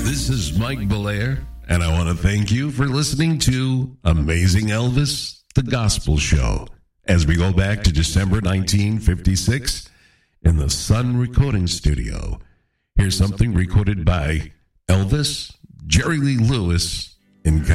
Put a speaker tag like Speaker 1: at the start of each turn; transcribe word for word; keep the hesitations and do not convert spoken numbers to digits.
Speaker 1: This is Mike Belair, and I want to thank you for listening to Amazing Elvis, the Gospel Show, as we go back to December nineteen fifty-six in the Sun Recording Studio. Here's something recorded by Elvis, Jerry Lee Lewis, in